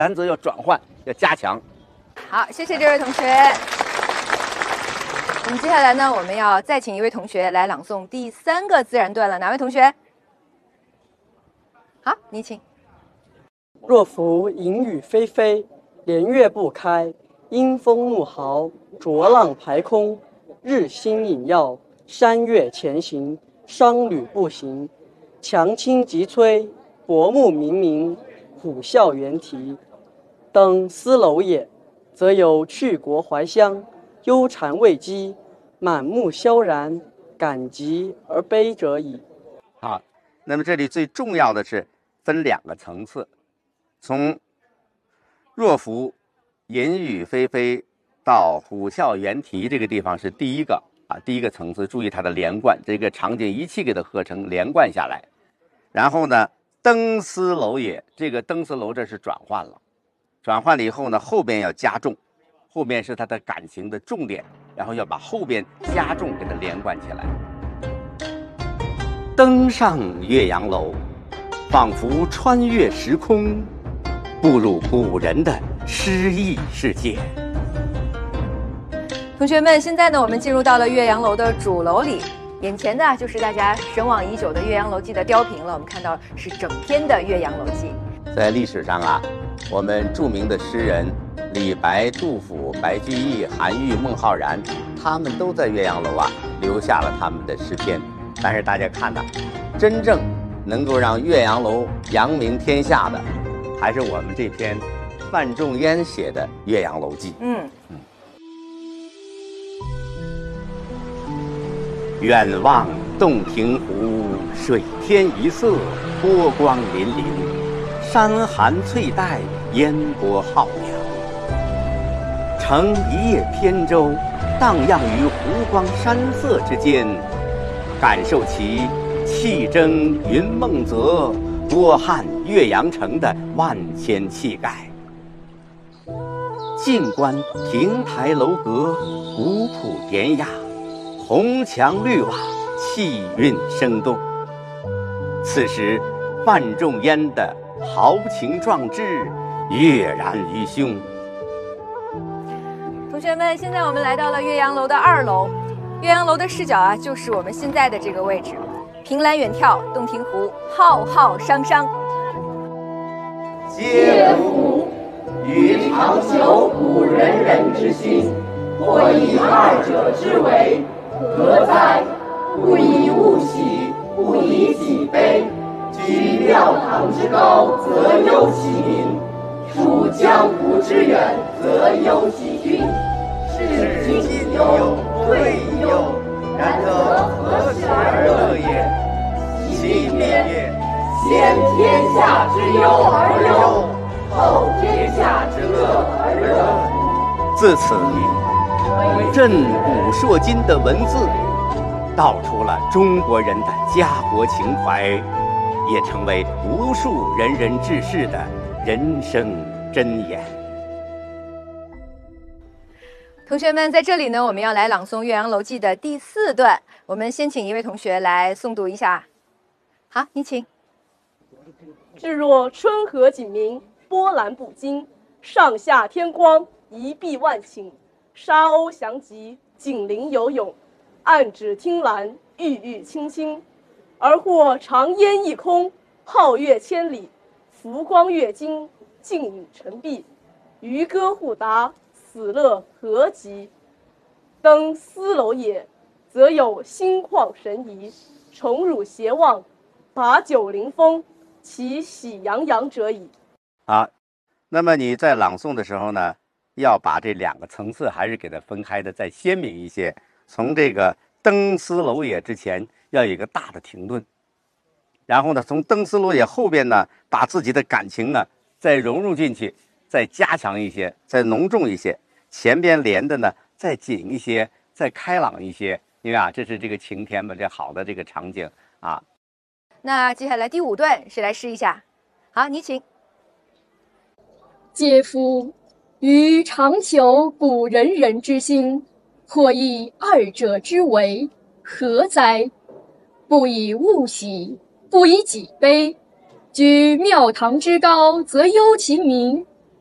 然则要转换，要加强。 好，谢谢这位同学。我们接下来呢，我们要再请一位同学来朗诵第3个自然段了。哪位同学？好，你请。 若夫淫雨霏霏，连月不开，阴风怒号，浊浪排空，日星隐曜，山岳前行，商旅步行，强倾急摧，薄暮冥冥，虎啸猿啼。登斯楼也，则有去国怀乡，忧谗畏讥，满目萧然，感极而悲者矣。 好，那么这里最重要的是分2个层次，从若夫淫雨霏霏到虎啸猿啼这个地方是第一个层次，注意它的连贯，这个场景一气给它合成连贯下来。然后呢，登斯楼也，这个登斯楼这是转换了以后呢，后边要加重，后面是它的感情的重点，然后要把后边加重给它连贯起来。登上岳阳楼，仿佛穿越时空，步入古人的诗意世界。 同学们，现在呢，我们进入到了岳阳楼的主楼里，眼前的就是大家神往已久的《岳阳楼记》的雕屏了。我们看到是整篇的《岳阳楼记》。 在历史上啊，我们著名的诗人李白、杜甫、白居易、韩愈、孟浩然，他们都在岳阳楼留下了他们的诗篇。但是大家看呐，真正能够让岳阳楼扬名天下的，还是我们这篇范仲淹写的《岳阳楼记》。远望洞庭湖，水天一色，波光粼粼，山寒翠带，烟波浩渺。乘一叶扁舟，荡漾于湖光山色之间，感受其气蒸云梦泽，波撼岳阳城的万千气概。近观亭台楼阁，古朴典雅，红墙绿瓦，气韵生动。此时范仲淹的豪情壮志跃然于胸。 同学们，现在我们来到了岳阳楼的2楼。岳阳楼的视角就是我们现在的这个位置，凭栏远眺，洞庭湖浩浩汤汤。 嗟夫！予尝求古仁人之心，或以2者之为，何哉？不以物喜，不以己悲。居庙堂之高，则忧其民；处江湖之远，则忧其君。是进忧，退忧，然则何时而乐也？其灭，先天下之忧而忧，后天下之乐而乐。 自此，震古烁今的文字，道出了中国人的家国情怀，也成为无数仁人志士的人生箴言。 同学们，在这里呢，我们要来朗诵《岳阳楼记》的第4段。我们先请一位同学来诵读一下。好，你请。 至若春和景明，波澜不惊；上下天光，一碧万顷。沙鸥翔集，锦鳞游泳，岸芷汀兰，郁郁青青。而或长烟一空，皓月千里，浮光跃金，静影沉璧。渔歌互答，死乐何极？登斯楼也，则有心旷神怡，宠辱偕忘，把酒临风，其喜洋洋者矣。 好，那么你在朗诵的时候呢，要把这2个层次还是给它分开的再鲜明一些。从这个登斯楼也之前要有一个大的停顿，然后呢，从登斯楼也后边呢，把自己的感情呢再融入进去，再加强一些，再浓重一些。前边连的呢再紧一些，再开朗一些。因为这是这个晴天嘛，这好的这个场景啊。 那接下来第5段，谁来试一下？好，你请。 嗟夫！予尝求古仁人之心，或以2者之为，何哉？不以物喜，不以己悲。居庙堂之高，则忧其民；